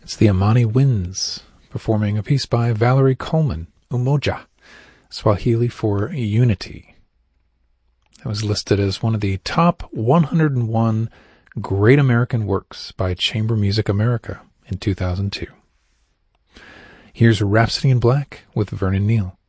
It's the Amani Winds, performing a piece by Valerie Coleman, Umoja, Swahili for Unity. It was listed as one of the top 101 Great American Works by Chamber Music America in 2002. Here's Rhapsody in Black with Vernon Neal.